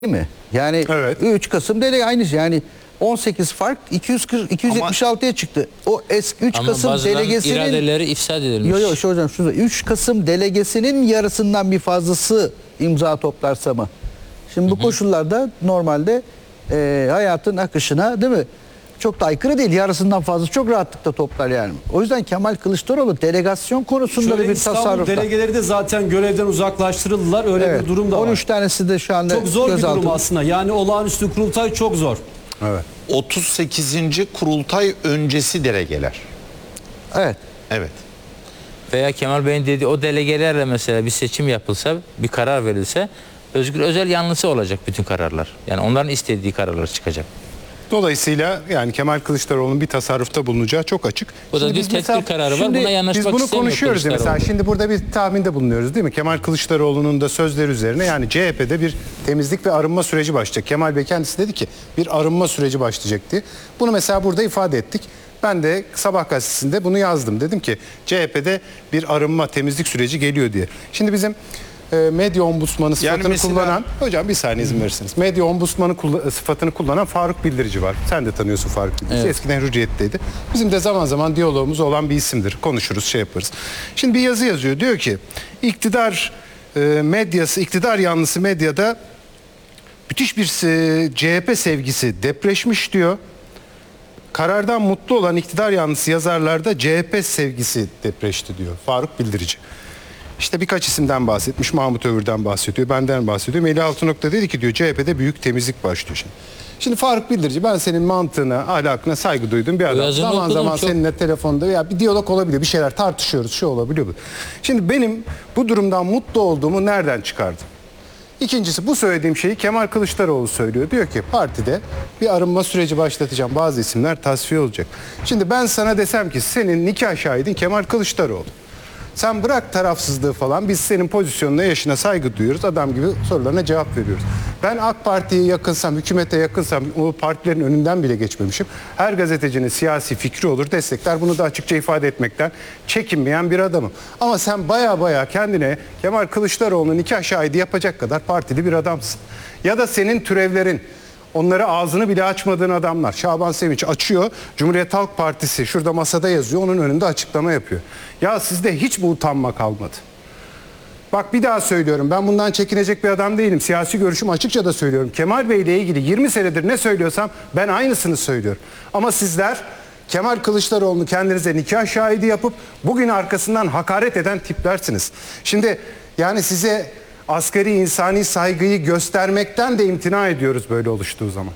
Değil mi? Yani Evet. 3 Kasım dele aynı yani 18 fark 276'ya çıktı. O eski 3 Ama Kasım bazılarının delegesinin iradeleri ifsad edilmiş. Yok şu hocam şurada 3 Kasım delegesinin yarısından bir fazlası imza toplarsa mı? Şimdi bu koşullarda normalde hayatın akışına değil mi? Çok da aykırı değil. Yarısından fazla çok rahatlıkla toplar yani. O yüzden Kemal Kılıçdaroğlu delegasyon konusunda da bir İstanbul tasarrufta. delegeleri de zaten görevden uzaklaştırıldılar. Öyle bir durum da var. 13 tanesi de şu anda Çok zor bir gözaltı. durum aslında. Yani olağanüstü kurultay çok zor. Evet. 38. kurultay öncesi delegeler. Evet. Evet. Veya Kemal Bey'in dediği o delegelerle mesela bir seçim yapılsa, bir karar verilse Özgür Özel yanlısı olacak bütün kararlar. Yani onların istediği kararlar çıkacak. Dolayısıyla yani Kemal Kılıçdaroğlu'nun bir tasarrufta bulunacağı çok açık. Bu da Şimdi bir biz tedbir mesela- kararı var. şimdi Buna yanaşmak biz bunu istemiyor konuşuyoruz ya mesela. Kılıçdaroğlu. Şimdi burada bir tahminde bulunuyoruz değil mi? Kemal Kılıçdaroğlu'nun da sözleri üzerine yani CHP'de bir temizlik ve arınma süreci başlayacak. Kemal Bey kendisi dedi ki bir arınma süreci başlayacak diye. Bunu mesela burada ifade ettik. Ben de Sabah gazetesinde bunu yazdım. Dedim ki CHP'de bir arınma temizlik süreci geliyor diye. Şimdi bizim medya ombudsmanı sıfatını mesela- kullanan, hocam bir saniye izin verirseniz. Medya ombudsmanı sıfatını kullanan Faruk Bildirici var. Sen de tanıyorsun Faruk Bildirici. Evet. Eskiden Hürriyet'teydi. Bizim de zaman zaman diyalogumuz olan bir isimdir. Konuşuruz, şey yaparız. Şimdi bir yazı yazıyor. Diyor ki iktidar medyası, iktidar yanlısı medyada müthiş bir CHP sevgisi depreşmiş diyor. Karardan mutlu olan iktidar yanlısı yazarlarda CHP sevgisi depreşti diyor. Faruk Bildirici. İşte birkaç isimden bahsetmiş. Mahmut Övür'den bahsediyor. Benden bahsediyor. Melih Altınok dedi ki diyor CHP'de büyük temizlik başlıyor şimdi. Şimdi Faruk Bildirici ben senin mantığına, ahlakına saygı duyduğum bir adam. yazını Zaman okudum, zaman çok- seninle telefonda ya bir diyalog olabiliyor. Bir şeyler tartışıyoruz. Şu olabiliyor. Bu. Şimdi benim bu durumdan mutlu olduğumu nereden çıkardım? İkincisi bu söylediğim şeyi Kemal Kılıçdaroğlu söylüyor. Diyor ki partide bir arınma süreci başlatacağım. Bazı isimler tasfiye olacak. Şimdi ben sana desem ki senin nikah şahidin Kemal Kılıçdaroğlu. Sen bırak tarafsızlığı falan biz senin pozisyonuna yaşına saygı duyuyoruz. Adam gibi sorularına cevap veriyoruz. Ben AK Parti'ye yakınsam, hükümete yakınsam o partilerin önünden bile geçmemişim. Her gazetecinin siyasi fikri olur destekler. Bunu da açıkça ifade etmekten çekinmeyen bir adamım. Ama sen baya kendine Kemal Kılıçdaroğlu'nun nikah şahidi yapacak kadar partili bir adamsın. Ya da senin türevlerin onları ağzını bile açmadığın adamlar. Şaban Sevinç açıyor. Cumhuriyet Halk Partisi şurada masada yazıyor. Onun önünde açıklama yapıyor. Ya sizde hiç bu utanma kalmadı. Bak bir daha söylüyorum. Ben bundan çekinecek bir adam değilim. Siyasi görüşüm açıkça da söylüyorum. Kemal Bey ile ilgili 20 senedir ne söylüyorsam ben aynısını söylüyorum. Ama sizler Kemal Kılıçdaroğlu'nu kendinize nikah şahidi yapıp bugün arkasından hakaret eden tiplersiniz. Şimdi yani size asgari insani saygıyı göstermekten de imtina ediyoruz böyle oluştuğu zaman.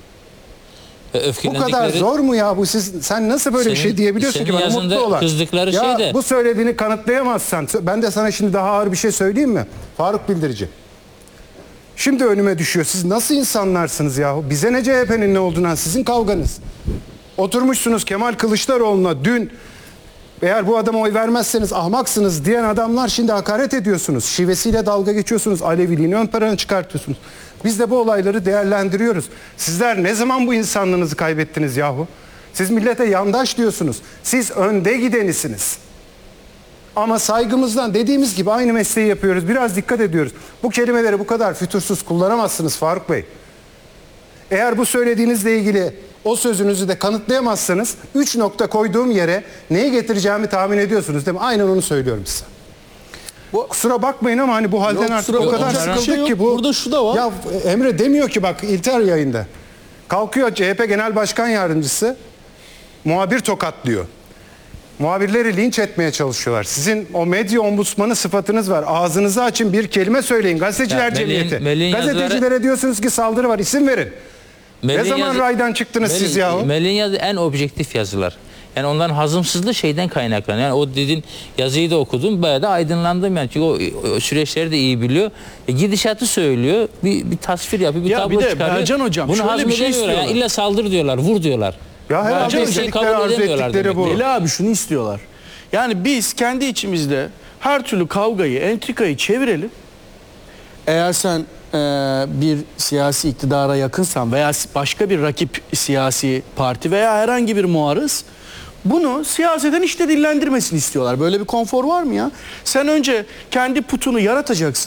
Bu kadar zor mu ya bu sen nasıl böyle bir şey diyebiliyorsun ki senin bana yazında mutlu olan. kızdıkları ya şey de- bu söylediğini kanıtlayamazsan ben de sana şimdi daha ağır bir şey söyleyeyim mi? Faruk Bildirici. Şimdi önüme düşüyor. Siz nasıl insanlarsınız yahu? Bize ne CHP'nin ne olduğundan sizin kavganız. Oturmuşsunuz Kemal Kılıçdaroğlu'na dün eğer bu adama oy vermezseniz ahmaksınız diyen adamlar şimdi hakaret ediyorsunuz. Şivesiyle dalga geçiyorsunuz. Aleviliğini ön plana çıkartıyorsunuz. Biz de bu olayları değerlendiriyoruz. Sizler ne zaman bu insanlığınızı kaybettiniz yahu? Siz millete yandaş diyorsunuz. Siz önde gidenisiniz. Ama saygımızdan dediğimiz gibi aynı mesleği yapıyoruz. Biraz dikkat ediyoruz. Bu kelimeleri bu kadar fütursuz kullanamazsınız Faruk Bey. Eğer bu söylediğinizle ilgili o sözünüzü de kanıtlayamazsanız 3 nokta koyduğum yere neyi getireceğimi tahmin ediyorsunuz değil mi? Aynen onu söylüyorum size. Kusura bakmayın ama hani bu halden Yok, artık kusura o kadar bakmayın. sıkıldık Şey ki yok. bu. Burada şu da var. Ya Emre demiyor ki bak İlter yayında. Kalkıyor CHP Genel Başkan Yardımcısı muhabir tokatlıyor. Muhabirleri linç etmeye çalışıyorlar. Sizin o medya ombudsmanı sıfatınız var. Ağzınızı açın bir kelime söyleyin. Gazeteciler Ya, Cemiyeti. Melih'in Gazetecilere diyorsunuz ki saldırı var. İsim verin. Ne zaman raydan çıktınız siz yahu? Melih'in yazı en objektif yazılar. Yani onların hazımsızlığı şeyden kaynaklanıyor. Yani o dediğin yazıyı da okudum. Bayağı da aydınlandım yani. Çünkü o süreçleri de iyi biliyor. Gidişatı söylüyor. Bir tasvir yapıyor. Bir Ya tablo bir de çıkarıyor. Bercan Hocam, bunu şöyle bir şey hazmedemiyorlar. Yani istiyorlar. illa saldır diyorlar. Vur diyorlar. Ya herhalde Bercan Hocam, istedikleri kabul arzu edemiyorlar ettikleri demek. bu. Veli abi şunu istiyorlar. Yani biz kendi içimizde her türlü kavgayı, entrikayı çevirelim. Eğer sen bir siyasi iktidara yakınsan veya başka bir rakip siyasi parti veya herhangi bir muarız bunu siyaseten işte dillendirmesini istiyorlar. Böyle bir konfor var mı ya? Sen önce kendi putunu yaratacaksın.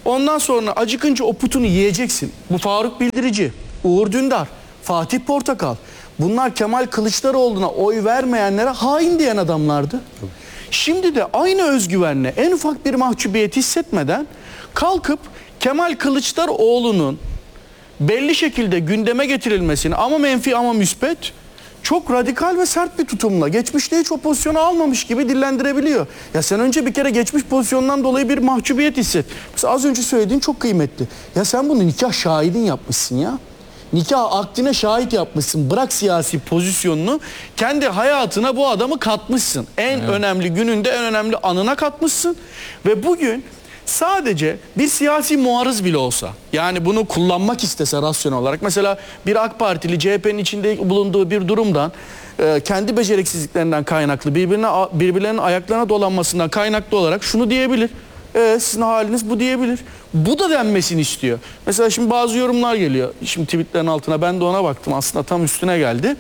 Ondan sonra acıkınca o putunu yiyeceksin. Bu Faruk Bildirici, Uğur Dündar, Fatih Portakal. Bunlar Kemal Kılıçdaroğlu'na oy vermeyenlere hain diyen adamlardı. Şimdi de aynı özgüvenle en ufak bir mahcubiyet hissetmeden kalkıp Kemal Kılıçdaroğlu'nun belli şekilde gündeme getirilmesini ama menfi ama müspet çok radikal ve sert bir tutumla geçmişte hiç o pozisyonu almamış gibi dillendirebiliyor. Ya sen önce bir kere geçmiş pozisyondan dolayı bir mahcubiyet hisset. Mesela az önce söylediğin çok kıymetli. Ya sen bunu nikah şahidin yapmışsın ya. Nikah akdine şahit yapmışsın. Bırak siyasi pozisyonunu, kendi hayatına bu adamı katmışsın. En önemli gününde en önemli anına katmışsın. Ve bugün sadece bir siyasi muarız bile olsa, yani bunu kullanmak istese rasyonel olarak, mesela bir AK Partili CHP'nin içinde bulunduğu bir durumdan, kendi beceriksizliklerinden kaynaklı, birbirlerinin ayaklarına dolanmasından kaynaklı olarak şunu diyebilir. Sizin haliniz bu diyebilir. Bu da denmesini istiyor. Mesela şimdi bazı yorumlar geliyor. Şimdi tweetlerin altına ben de ona baktım. Aslında tam üstüne geldi.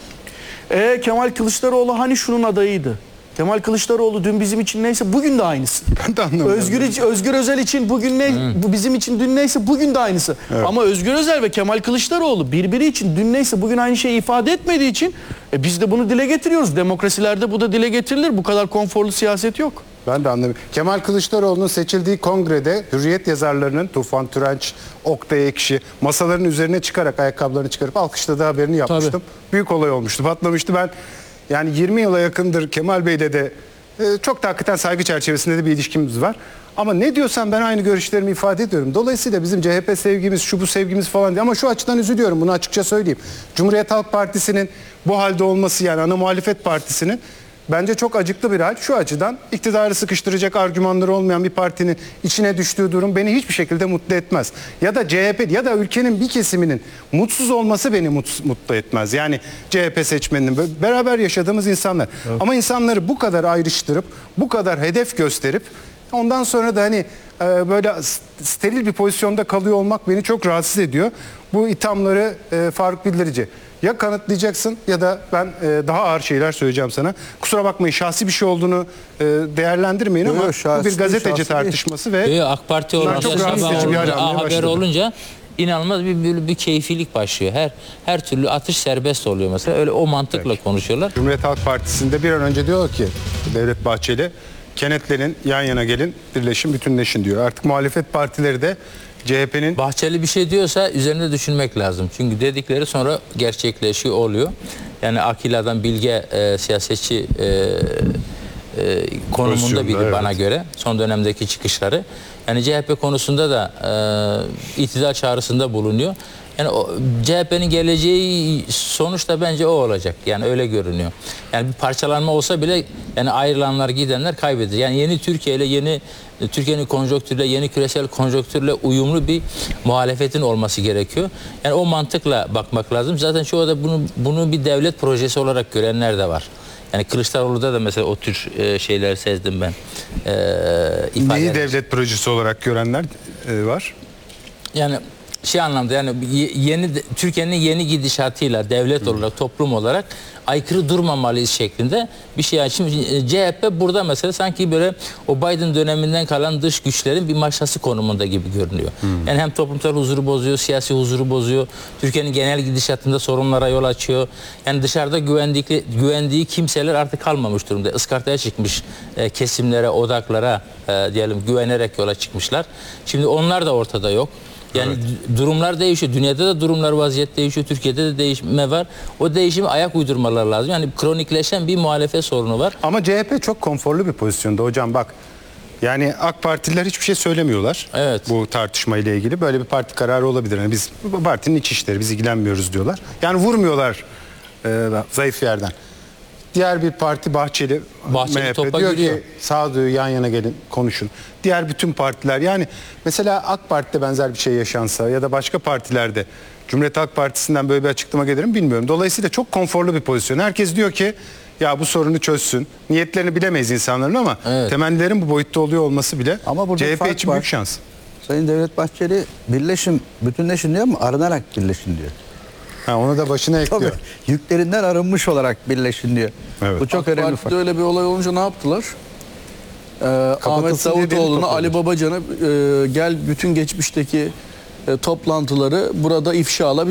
Kemal Kılıçdaroğlu hani şunun adayıydı. Kemal Kılıçdaroğlu dün bizim için neyse bugün de aynısı. Ben de anlamadım. Özgür Özel için bugün ne, bu bizim için dün neyse bugün de aynısı. Evet. Ama Özgür Özel ve Kemal Kılıçdaroğlu birbiri için dün neyse bugün aynı şeyi ifade etmediği için biz de bunu dile getiriyoruz. Demokrasilerde bu da dile getirilir. Bu kadar konforlu siyaset yok. Ben de anlamıyorum. Kemal Kılıçdaroğlu'nun seçildiği kongrede Hürriyet yazarlarının Tufan Türenç, Oktay Ekşi masaların üzerine çıkarak ayakkabılarını çıkarıp alkışladığı haberini yapmıştım. Tabii. Büyük olay olmuştu, patlamıştı. Ben yani 20 yıla yakındır Kemal Bey'le de çok da hakikaten saygı çerçevesinde de bir ilişkimiz var. Ama ne diyorsam ben aynı görüşlerimi ifade ediyorum. Dolayısıyla bizim CHP sevgimiz, şu bu sevgimiz falan değil. Ama şu açıdan üzülüyorum, bunu açıkça söyleyeyim. Cumhuriyet Halk Partisi'nin bu halde olması, yani ana muhalefet partisinin bence çok acıklı bir hal. Şu açıdan iktidarı sıkıştıracak argümanları olmayan bir partinin içine düştüğü durum beni hiçbir şekilde mutlu etmez. Ya da CHP ya da ülkenin bir kesiminin mutsuz olması beni mutlu etmez. Yani CHP seçmeninin beraber yaşadığımız insanlar. Evet. Ama insanları bu kadar ayrıştırıp, bu kadar hedef gösterip ondan sonra da hani böyle steril bir pozisyonda kalıyor olmak beni çok rahatsız ediyor. Bu ithamları Faruk Bildirici ya kanıtlayacaksın ya da ben daha ağır şeyler söyleyeceğim sana. Kusura bakmayın, şahsi bir şey olduğunu değerlendirmeyin ama bu bir gazeteci tartışması ve AK Parti olunca, haber olunca inanılmaz bir keyfilik başlıyor. Her türlü atış serbest oluyor mesela. Öyle o mantıkla konuşuyorlar. Cumhuriyet Halk Partisi'nde bir an önce diyor ki Devlet Bahçeli, kenetlenin, yan yana gelin, birleşin, bütünleşin diyor. Artık muhalefet partileri de CHP'nin... Bahçeli bir şey diyorsa üzerinde düşünmek lazım. Çünkü dedikleri sonra gerçekleşiyor, oluyor. Yani Akila'dan bilge siyasetçi konumunda biri, evet, bana göre. Son dönemdeki çıkışları. Yani CHP konusunda da itidal çağrısında bulunuyor. Yani CHP'nin geleceği sonuçta bence o olacak. Yani öyle görünüyor. Yani bir parçalanma olsa bile yani ayrılanlar, gidenler kaybeder. Yani yeni Türkiye ile yeni Türkiye'nin konjonktürüyle, yeni küresel konjonktürle uyumlu bir muhalefetin olması gerekiyor. Yani o mantıkla bakmak lazım. Zaten şu anda bunu bir devlet projesi olarak görenler de var. Yani Kılıçdaroğlu'da da mesela o tür şeyler sezdim ben. Neyi devlet projesi olarak görenler var? Yani şey anlamda, yani Türkiye'nin yeni gidişatıyla devlet olarak, toplum olarak aykırı durmamalıyız şeklinde bir şey. Şimdi CHP burada mesela sanki böyle o Biden döneminden kalan dış güçlerin bir maşası konumunda gibi görünüyor. Yani hem toplumsal huzuru bozuyor, siyasi huzuru bozuyor. Türkiye'nin genel gidişatında sorunlara yol açıyor. Yani dışarıda güvendiği kimseler artık kalmamış durumda. Iskartaya çıkmış kesimlere, odaklara diyelim güvenerek yola çıkmışlar. Şimdi onlar da ortada yok. Yani evet, durumlar değişiyor. Dünyada da durumlar, vaziyet değişiyor. Türkiye'de de değişme var. O değişime ayak uydurmaları lazım. Yani kronikleşen bir muhalefet sorunu var. Ama CHP çok konforlu bir pozisyonda hocam, bak. Yani AK Partililer hiçbir şey söylemiyorlar. Evet. Bu tartışmayla ilgili. Böyle bir parti kararı olabilir. Yani biz bu partinin iç işleri, biz ilgilenmiyoruz diyorlar. Yani vurmuyorlar zayıf yerden. Diğer bir parti Bahçeli MHP diyor giriyor ki sağduyu, yan yana gelin, konuşun. Diğer bütün partiler, yani mesela AK Parti'de benzer bir şey yaşansa ya da başka partilerde, Cumhuriyet Halk Partisi'nden böyle bir açıklama gelir mi bilmiyorum. Dolayısıyla çok konforlu bir pozisyon. Herkes diyor ki ya bu sorunu çözsün. Niyetlerini bilemeyiz insanların ama evet, temennilerin bu boyutta oluyor olması bile CHP için büyük şans. Sayın Devlet Bahçeli birleşin, bütünleşin diyor mu? Arınarak birleşin diyor. Ha, onu da başına ekliyor. Tabii, yüklerinden arınmış olarak birleşin diyor. Evet. Bu çok önemli. Parti'de öyle bir olay olunca ne yaptılar? Ahmet Kapatılsın diye deli Davutoğlu'na, toplamış. Ali Babacan'a gel bütün geçmişteki toplantıları burada ifşala